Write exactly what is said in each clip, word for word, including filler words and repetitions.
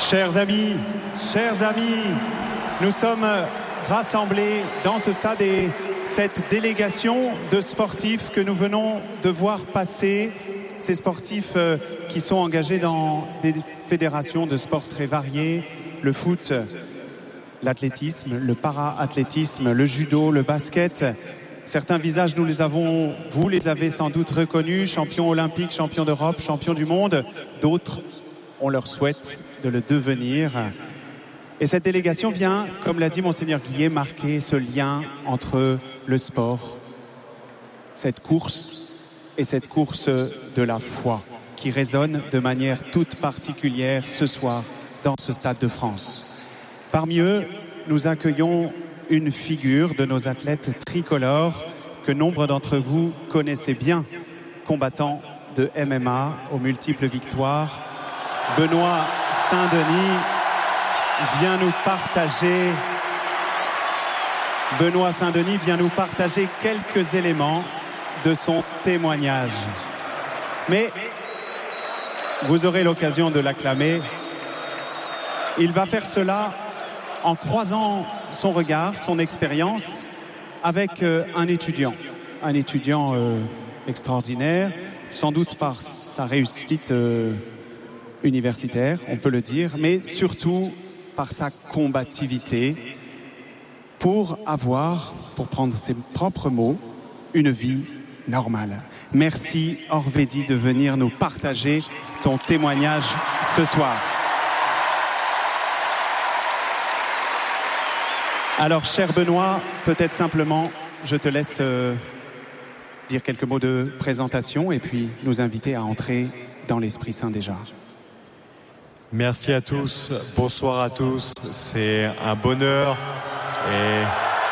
Chers amis, chers amis, nous sommes rassemblés dans ce stade et cette délégation de sportifs que nous venons de voir passer, ces sportifs qui sont engagés dans des fédérations de sports très variés, le foot, l'athlétisme, le para-athlétisme, le judo, le basket. Certains visages, nous les avons, vous les avez sans doute reconnus, champions olympiques, champions d'Europe, champions du monde. D'autres, on leur souhaite de le devenir. Et cette délégation vient, comme l'a dit Monseigneur Guillet, marquer ce lien entre le sport, cette course et cette course de la foi qui résonne de manière toute particulière ce soir dans ce Stade de France. Parmi eux, nous accueillons une figure de nos athlètes tricolores que nombre d'entre vous connaissez bien, combattant de M M A aux multiples victoires. Benoît Saint-Denis vient nous partager Benoît Saint-Denis vient nous partager quelques éléments de son témoignage. Mais vous aurez l'occasion de l'acclamer. Il va faire cela en croisant son regard, son expérience avec euh, un étudiant, un étudiant euh, extraordinaire, sans doute par sa réussite euh, universitaire, on peut le dire, mais surtout par sa combativité pour avoir, pour prendre ses propres mots, une vie normale. Merci Orvédi de venir nous partager ton témoignage ce soir. Alors, cher Benoît, peut-être simplement, je te laisse euh, dire quelques mots de présentation et puis nous inviter à entrer dans l'Esprit Saint déjà. Merci à tous, bonsoir à tous, c'est un bonheur et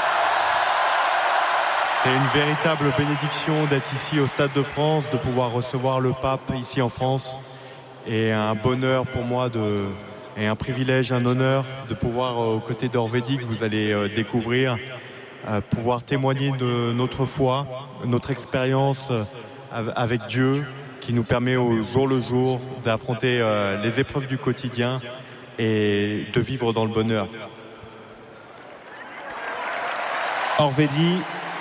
c'est une véritable bénédiction d'être ici au Stade de France, de pouvoir recevoir le pape ici en France et un bonheur pour moi de... et un privilège, un honneur de pouvoir, euh, aux côtés d'Orvédi, que vous allez euh, découvrir, euh, pouvoir témoigner de notre foi, notre expérience euh, avec Dieu, qui nous permet au jour le jour d'affronter euh, les épreuves du quotidien et de vivre dans le bonheur. Orvédi,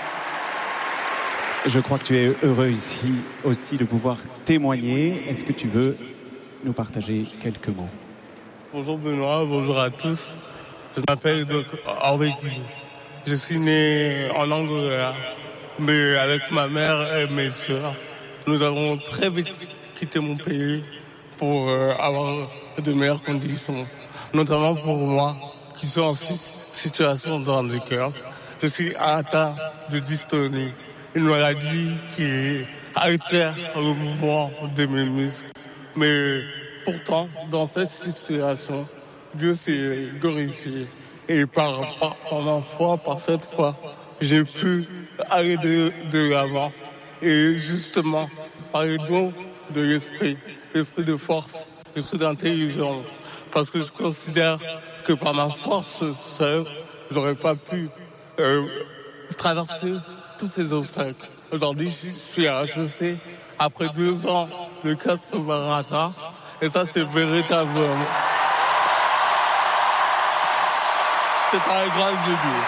je crois que tu es heureux ici aussi de pouvoir témoigner. Est-ce que tu veux nous partager quelques mots ? Bonjour Benoît, bonjour à tous. Je m'appelle donc Orvédi. Je suis né en Angola, mais avec ma mère et mes soeurs, nous avons très vite quitté mon pays pour euh, avoir de meilleures conditions, notamment pour moi, qui suis en situation de handicap. Je suis atteint de dystonie, une maladie qui altère le mouvement de mes muscles. Mais pourtant, dans cette situation, Dieu s'est glorifié. Et par, par, par ma foi, par cette foi, j'ai pu aller de, de l'avant. Et justement, par le don de l'esprit, l'esprit de force, l'esprit d'intelligence. Parce que je considère que par ma force seule, j'aurais pas pu euh, traverser tous ces obstacles. Aujourd'hui, je suis à H E C, après deux ans de quatre marathons. Et ça, c'est véritablement... C'est par la grâce de Dieu.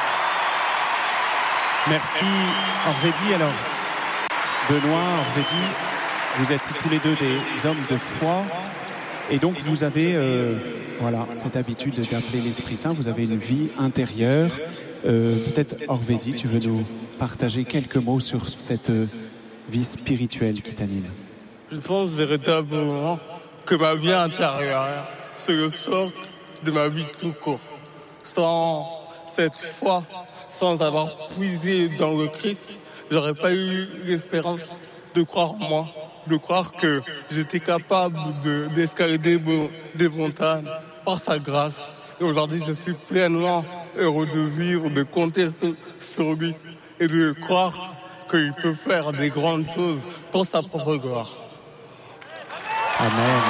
Merci Orvédi. Alors, Benoît, Orvédi, vous êtes tous les deux des hommes de foi. Et donc, vous avez euh, voilà, cette habitude d'appeler l'Esprit Saint. Vous avez une vie intérieure. Euh, peut-être, Orvédi, tu veux nous partager quelques mots sur cette euh, vie spirituelle qui t'anime ? Je pense véritablement que ma vie intérieure, c'est le socle de ma vie tout court. Sans cette foi, sans avoir puisé dans le Christ, j'aurais pas eu l'espérance de croire en moi, de croire que j'étais capable de, d'escalader des montagnes par sa grâce. Et aujourd'hui, je suis pleinement heureux de vivre, de compter sur lui et de croire qu'il peut faire des grandes choses pour sa propre gloire. Amen.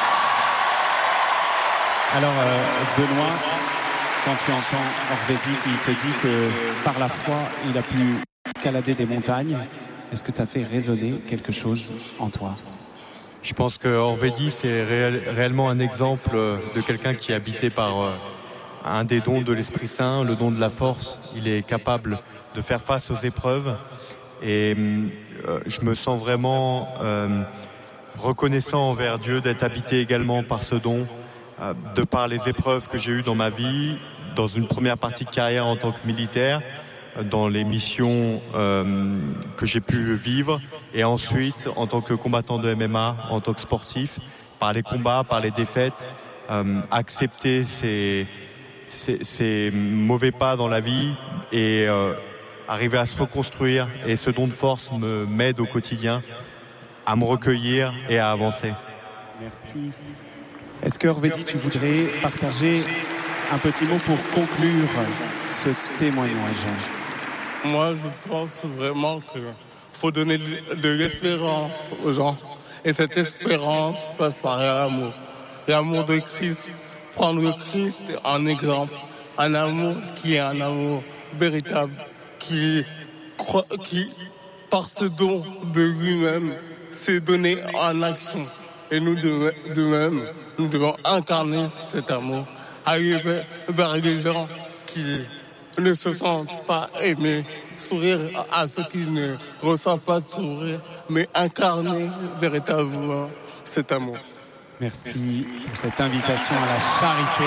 Alors, euh, Benoît, quand tu entends Orvédi qui te dit que par la foi, il a pu escalader des montagnes, est-ce que ça fait résonner quelque chose en toi ? Je pense que Orvedi, c'est réel, réellement un exemple de quelqu'un qui est habité par euh, un des dons de l'Esprit Saint, le don de la force. Il est capable de faire face aux épreuves et euh, je me sens vraiment euh, reconnaissant envers Dieu d'être habité également par ce don, euh, de par les épreuves que j'ai eues dans ma vie, dans une première partie de carrière en tant que militaire, dans les missions euh, que j'ai pu vivre, et ensuite en tant que combattant de M M A, en tant que sportif, par les combats, par les défaites, euh, accepter ces, ces, ces mauvais pas dans la vie et euh, arriver à se reconstruire. Et ce don de force me m'aide au quotidien à me recueillir et à avancer. Merci. Est-ce que Orvedi, tu voudrais partager un petit mot pour conclure ce témoignage? Moi, je pense vraiment qu'il faut donner de l'espérance aux gens. Et cette espérance passe par l'amour. L'amour de Christ. Prendre le Christ en exemple. Un amour qui est un amour véritable. Qui, qui par ce don de lui-même, s'est donné en action. Et nous, de, de même, nous devons incarner cet amour. Aller vers, vers les gens qui ne se sentent pas aimés, sourire à ceux qui ne ressentent pas de sourire, mais incarner véritablement cet amour. Merci pour cette invitation à la charité.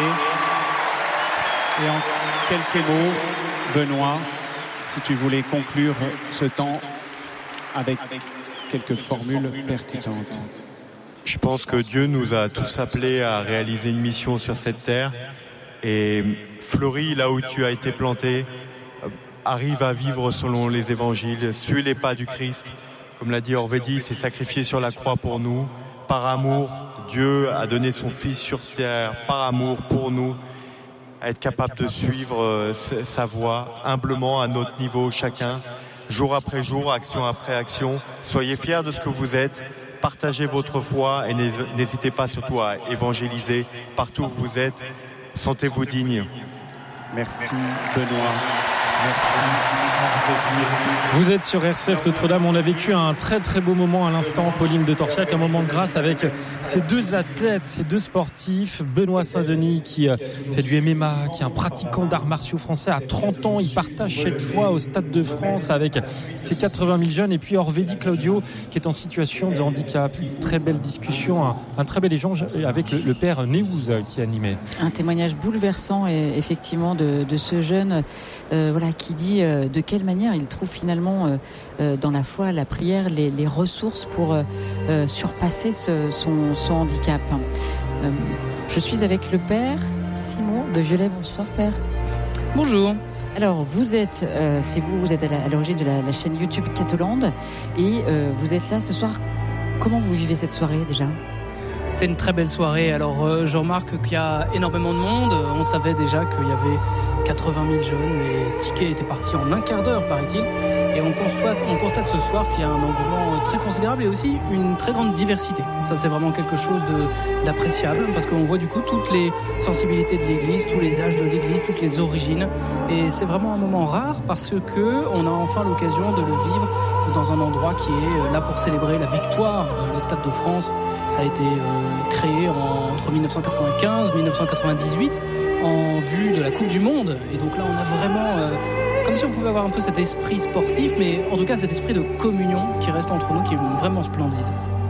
Et en quelques mots, Benoît, si tu voulais conclure ce temps avec quelques formules percutantes. Je pense que Dieu nous a tous appelés à réaliser une mission sur cette terre. Et fleuris là où tu as été planté, arrive à vivre selon les évangiles, suis les pas du Christ. Comme l'a dit Orvedi, c'est sacrifié sur la croix pour nous. Par amour, Dieu a donné son Fils sur terre, par amour pour nous, à être capable de suivre sa voie, humblement à notre niveau chacun, jour après jour, action après action. Soyez fiers de ce que vous êtes, partagez votre foi et n'hésitez pas surtout à évangéliser partout où vous êtes. Sentez-vous digne. Merci Benoît. Merci. Vous êtes sur R C F Notre-Dame. On a vécu un très très beau moment à l'instant, Pauline de Torchiac, un moment de grâce avec ces deux athlètes, ces deux sportifs. Benoît Saint-Denis qui fait du M M A, qui est un pratiquant d'arts martiaux français à trente ans. Il partage cette fois au Stade de France avec ses quatre-vingt mille jeunes. Et puis Orvedi Claudio qui est en situation de handicap. Une très belle discussion, un, un très bel échange avec le, le père Néouz qui animait. Un témoignage bouleversant et effectivement de, de ce jeune euh, voilà, qui dit euh, de quelle manière il trouve finalement euh, euh, dans la foi, la prière, les, les ressources pour euh, surpasser ce, son, son handicap. Euh, je suis avec le père Simon de Viollet. Bonsoir père. Bonjour. Alors vous êtes, euh, c'est vous, vous êtes à, la, à l'origine de la, la chaîne YouTube Catholande et euh, vous êtes là ce soir. Comment vous vivez cette soirée déjà ? C'est une très belle soirée. Alors euh, je remarque qu'il y a énormément de monde. On savait déjà qu'il y avait quatre-vingt mille jeunes. Les tickets étaient partis en un quart d'heure, paraît-il. Et on constate, on constate ce soir qu'il y a un engouement très considérable et aussi une très grande diversité. Ça, c'est vraiment quelque chose de, d'appréciable parce qu'on voit du coup toutes les sensibilités de l'Église, tous les âges de l'Église, toutes les origines. Et c'est vraiment un moment rare parce que on a enfin l'occasion de le vivre dans un endroit qui est là pour célébrer la victoire. Le Stade de France, ça a été euh, créé en, entre dix-neuf cent quatre-vingt-quinze et dix-neuf cent quatre-vingt-dix-huit en vue de la Coupe du Monde. Et donc là, on a vraiment... Euh, comme si on pouvait avoir un peu cet esprit sportif, mais en tout cas cet esprit de communion qui reste entre nous, qui est vraiment splendide.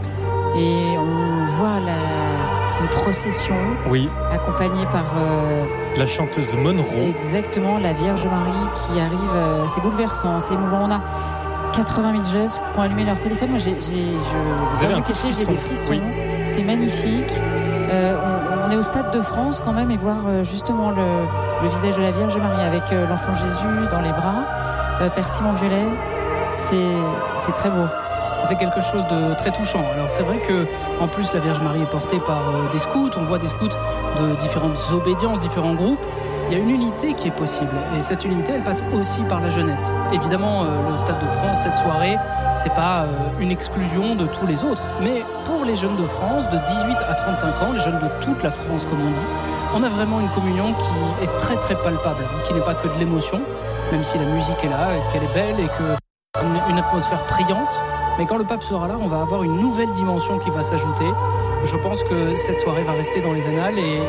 Et on voit la, une procession oui. accompagnée par... Euh, la chanteuse Monroe. Exactement, la Vierge Marie qui arrive. Euh, c'est bouleversant, c'est émouvant. On a quatre-vingt mille jeunes qui ont allumé leur téléphone. Moi, j'ai, j'ai, je vous avoue caché, j'ai des frissons. Oui. C'est magnifique. Euh, on, on est au Stade de France quand même et voir euh, justement le, le visage de la Vierge Marie avec euh, l'enfant Jésus dans les bras. Euh, Père Simon Violet, c'est, c'est très beau. C'est quelque chose de très touchant. Alors c'est vrai que en plus la Vierge Marie est portée par euh, des scouts. On voit des scouts de différentes obédiences, différents groupes. Il y a une unité qui est possible et cette unité elle passe aussi par la jeunesse. Évidemment euh, le Stade de France cette soirée c'est pas euh, une exclusion de tous les autres, mais pour les jeunes de France de dix-huit à trente-cinq ans, les jeunes de toute la France comme on dit, on a vraiment une communion qui est très très palpable, qui n'est pas que de l'émotion, même si la musique est là, qu'elle est belle et qu'une une atmosphère priante. Mais quand le pape sera là, on va avoir une nouvelle dimension qui va s'ajouter. Je pense que cette soirée va rester dans les annales et,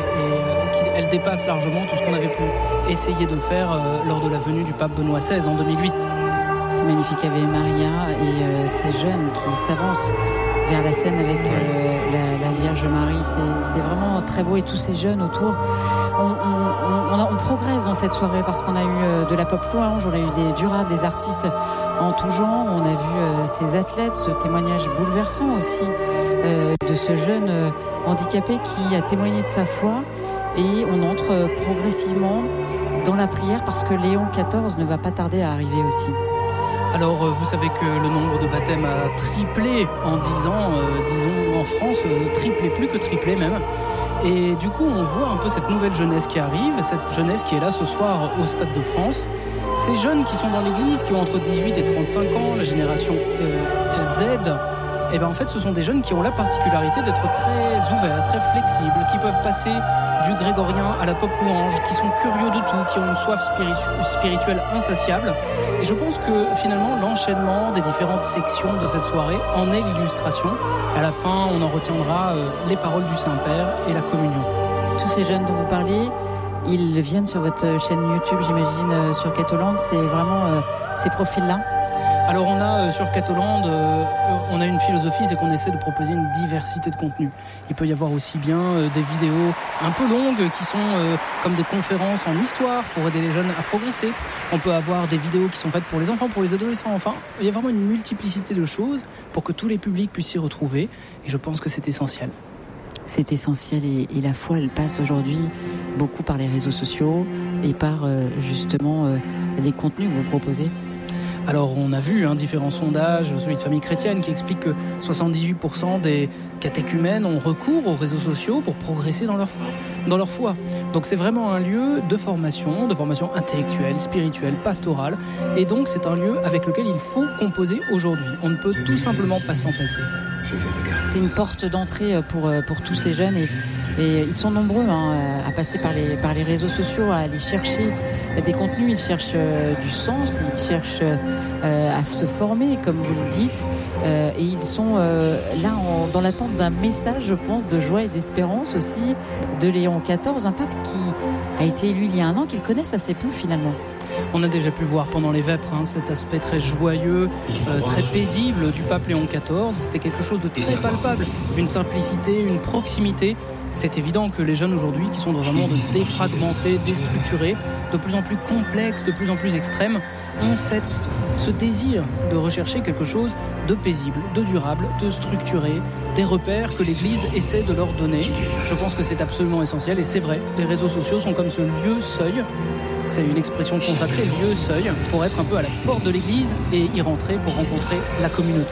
et qu'elle dépasse largement tout ce qu'on avait pu essayer de faire euh, lors de la venue du pape Benoît seize en deux mille huit. C'est magnifique Ave Maria et euh, ces jeunes qui s'avancent vers la scène avec euh, la, la Vierge Marie. C'est, c'est vraiment très beau et tous ces jeunes autour. On, on, on, a, on progresse dans cette soirée parce qu'on a eu euh, de la pop louange, on a eu des durables, des artistes en tout genre. On a vu euh, ces athlètes, ce témoignage bouleversant aussi euh, de ce jeune euh, handicapé qui a témoigné de sa foi. Et on entre euh, progressivement dans la prière parce que Léon quatorze ne va pas tarder à arriver aussi. Alors, vous savez que le nombre de baptêmes a triplé en dix ans, euh, disons en France, euh, triplé, plus que triplé même. Et du coup, on voit un peu cette nouvelle jeunesse qui arrive, cette jeunesse qui est là ce soir au Stade de France. Ces jeunes qui sont dans l'église, qui ont entre dix-huit et trente-cinq ans, la génération euh, Z, et ben en fait, ce sont des jeunes qui ont la particularité d'être très ouverts, très flexibles, qui peuvent passer du grégorien à la pop louange, qui sont curieux de tout, qui ont une soif spiritu- spirituelle insatiable. Et je pense que finalement, l'enchaînement des différentes sections de cette soirée en est l'illustration. À la fin, on en retiendra euh, les paroles du Saint-Père et la communion. Tous ces jeunes dont vous parlez, ils viennent sur votre chaîne YouTube, j'imagine, euh, sur Catholand. C'est vraiment euh, ces profils-là. Alors on a euh, sur Catholand, euh, on a une philosophie, c'est qu'on essaie de proposer une diversité de contenus. Il peut y avoir aussi bien euh, des vidéos un peu longues qui sont euh, comme des conférences en histoire pour aider les jeunes à progresser. On peut avoir des vidéos qui sont faites pour les enfants, pour les adolescents. Enfin, il y a vraiment une multiplicité de choses pour que tous les publics puissent s'y retrouver. Et je pense que c'est essentiel. C'est essentiel et, et la foi, elle passe aujourd'hui beaucoup par les réseaux sociaux et par euh, justement euh, les contenus que vous proposez. Alors on a vu hein, différents sondages, celui de Famille Chrétienne qui explique que soixante-dix-huit pour cent des catéchumènes ont recours aux réseaux sociaux pour progresser dans leur foi. Dans leur foi. Donc c'est vraiment un lieu de formation, de formation intellectuelle, spirituelle, pastorale. Et donc c'est un lieu avec lequel il faut composer aujourd'hui. On ne peut tout simplement pas s'en passer. C'est une porte d'entrée pour, pour tous ces jeunes et, et ils sont nombreux hein, à passer par les, par les réseaux sociaux, à aller chercher des contenus, ils cherchent euh, du sens, ils cherchent euh, à se former, comme vous le dites, euh, et ils sont euh, là en, dans l'attente d'un message, je pense, de joie et d'espérance aussi de Léon quatorze, un pape qui a été élu il y a un an, qu'ils connaissent assez peu finalement. On a déjà pu voir pendant les vêpres hein, cet aspect très joyeux, euh, très paisible du pape Léon quatorze. C'était quelque chose de très palpable, une simplicité, une proximité. C'est évident que les jeunes aujourd'hui, qui sont dans un monde défragmenté, déstructuré, de plus en plus complexe, de plus en plus extrême, ont cette, ce désir de rechercher quelque chose de paisible, de durable, de structuré, des repères que l'Église essaie de leur donner. Je pense que c'est absolument essentiel et c'est vrai, les réseaux sociaux sont comme ce lieu seuil. C'est une expression consacrée, lieu seuil, pour être un peu à la porte de l'église et y rentrer pour rencontrer la communauté.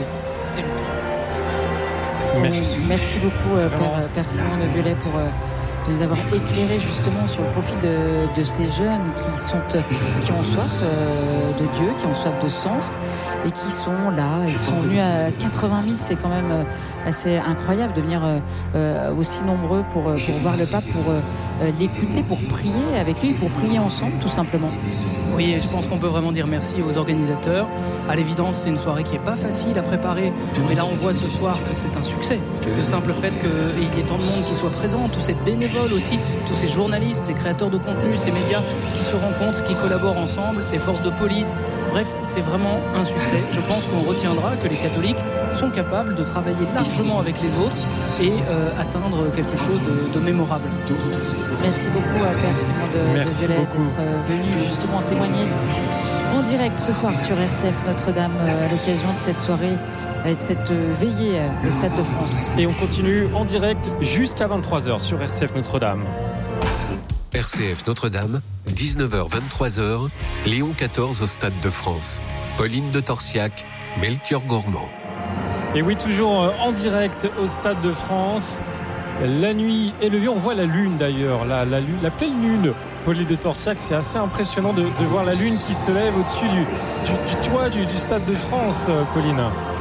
Merci, Merci beaucoup, euh, Père, Père Simon de Violet, pour euh, de nous avoir éclairé justement sur le profil de, de ces jeunes qui, sont, qui ont soif euh, de Dieu, qui ont soif de sens et qui sont là. Ils sont venus à quatre-vingt mille, c'est quand même assez incroyable de venir euh, aussi nombreux pour, pour voir le pape, pour euh, l'écouter, pour prier avec lui, pour prier ensemble tout simplement. Oui, et je pense qu'on peut vraiment dire merci aux organisateurs. À l'évidence, c'est une soirée qui n'est pas facile à préparer, mais là on voit ce soir que c'est un succès. Le simple fait qu'il y ait tant de monde qui soit présent, tous ces bénévoles aussi, tous ces journalistes, ces créateurs de contenu, ces médias qui se rencontrent, qui collaborent ensemble, les forces de police. Bref, c'est vraiment un succès. Je pense qu'on retiendra que les catholiques sont capables de travailler largement avec les autres et euh, atteindre quelque chose de, de mémorable. Merci beaucoup à Père Simon de, de Violet d'être venu justement témoigner en direct ce soir sur R C F Notre-Dame à l'occasion de cette soirée, de cette veillée au Stade de France. Et on continue en direct jusqu'à vingt-trois heures sur R C F Notre-Dame. R C F Notre-Dame, dix-neuf heures vingt-trois heures, Léon quatorze au Stade de France. Pauline de Torsiac, Melchior Gormand. Et oui, toujours en direct au Stade de France. La nuit est levée, on voit la lune d'ailleurs, la, la, la pleine lune. Pauline de Torsiac, c'est assez impressionnant de, de voir la lune qui se lève au-dessus du, du, du toit du, du Stade de France, Pauline.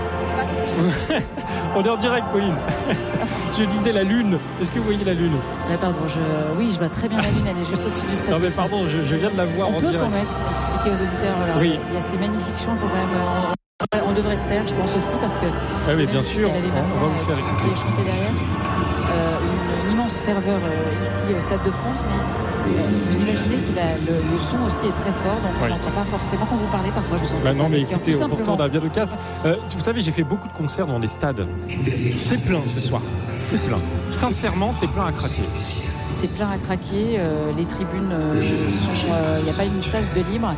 On est en direct, Pauline. Je disais la lune. Est-ce que vous voyez la lune ? Là, pardon, je... oui, je vois très bien la lune, elle est juste au-dessus du Stade. Non mais pardon, je, je viens de la voir on en peut direct. quand même expliquer aux auditeurs, alors, oui. Il y a ces magnifiques champs pour quand même... On devrait se taire, je pense aussi, parce que ah oui, bien sûr, on, on va vous faire écouter. Qui est chanté derrière. Euh, une, une immense ferveur euh, ici au Stade de France, mais euh, vous imaginez que la, le, le son aussi est très fort, donc on n'entend oui. pas forcément quand vous parlez. Parfois, je vous entends. Bah non, pas mais écoutez, pourtant, on a bien le cas. Euh, vous savez, j'ai fait beaucoup de concerts dans des stades. C'est plein ce soir. C'est plein. Sincèrement, c'est plein à craquer. C'est plein à craquer. Euh, les tribunes euh, sont. Il euh, n'y a pas une place de libre.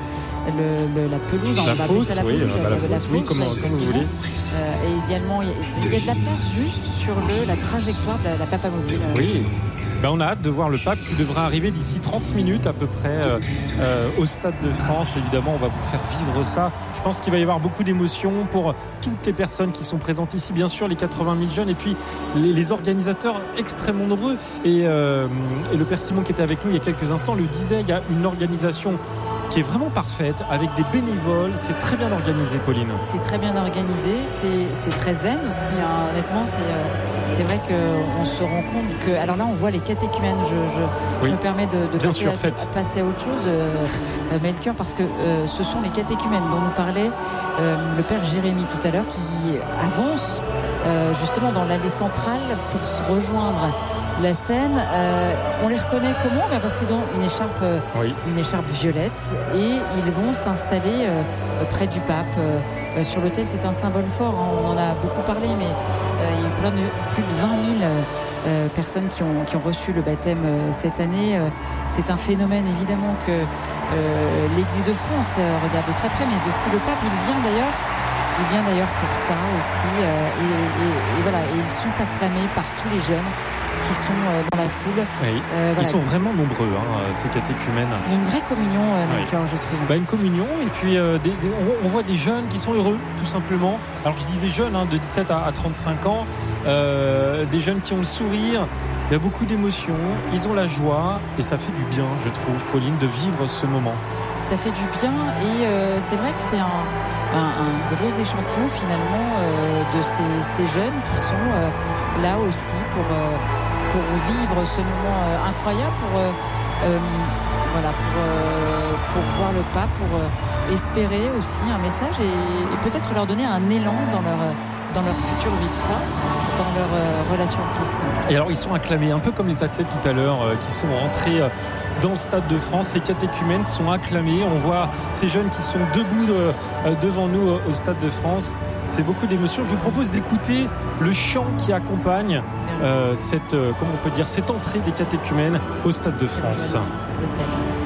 Le, le, la pelouse, la on va fosse, la oui, pelouse, bah, la, la, fosse, la fosse, oui, comme, comme vous voulez. Euh, et également, il y, y a de la place juste sur le, la trajectoire de la, la Papamobile. Oui. Ben on a hâte de voir le pape qui devra arriver d'ici trente minutes à peu près euh, euh, au Stade de France. Évidemment, on va vous faire vivre ça. Je pense qu'il va y avoir beaucoup d'émotions pour toutes les personnes qui sont présentes ici, bien sûr, les quatre-vingt mille jeunes et puis les, les organisateurs extrêmement nombreux. Et, euh, et le Père Simon qui était avec nous il y a quelques instants le disait, il y a une organisation qui est vraiment parfaite, avec des bénévoles. C'est très bien organisé, Pauline. C'est très bien organisé, c'est, c'est très zen aussi, hein. Honnêtement, c'est, euh, c'est vrai qu'on se rend compte que... Alors là, on voit les catéchumènes. Je, je, oui. je me permets de, de passer, sûr, à, à passer à autre chose, euh, Melchior, parce que euh, ce sont les catéchumènes dont nous parlait euh, le Père Jérémy tout à l'heure, qui avance euh, justement dans l'allée centrale pour se rejoindre la scène. Euh, on les reconnaît comment? Ben parce qu'ils ont une écharpe, euh, oui. une écharpe violette, et ils vont s'installer euh, près du pape. Euh, sur l'autel, c'est un symbole fort, hein. On en a beaucoup parlé, mais euh, il y a eu plein de, plus de vingt mille euh, personnes qui ont, qui ont reçu le baptême euh, cette année. Euh, c'est un phénomène évidemment que euh, l'Église de France euh, regarde de très près, mais aussi le pape. Il vient d'ailleurs Il vient d'ailleurs pour ça aussi, euh, et, et, et voilà, et ils sont acclamés par tous les jeunes qui sont euh, dans la foule. Oui. Euh, voilà. Ils sont vraiment nombreux, hein, ces catéchumènes. Il y a une vraie communion, euh, Melchior, oui. je trouve. Bah, une communion, et puis euh, des, des, on, on voit des jeunes qui sont heureux, tout simplement. Alors je dis des jeunes, hein, de dix-sept à trente-cinq ans, euh, des jeunes qui ont le sourire. Il y a beaucoup d'émotions, ils ont la joie, et ça fait du bien, je trouve, Pauline, de vivre ce moment. Ça fait du bien, et euh, c'est vrai que c'est un, un, un gros échantillon finalement euh, de ces, ces jeunes qui sont euh, là aussi pour, euh, pour vivre ce moment euh, incroyable, pour, euh, euh, voilà, pour, euh, pour voir le pape, pour euh, espérer aussi un message, et, et peut-être leur donner un élan dans leur... dans leur future vie de foi, dans leur euh, relation au Christ. Et alors ils sont acclamés, un peu comme les athlètes tout à l'heure euh, qui sont rentrés euh, dans le Stade de France. Ces catéchumènes sont acclamés. On voit ces jeunes qui sont debout euh, devant nous euh, au Stade de France. C'est beaucoup d'émotions. Je vous propose d'écouter le chant qui accompagne euh, cette, euh, comment on peut dire, cette entrée des catéchumènes au Stade de France. Le thème.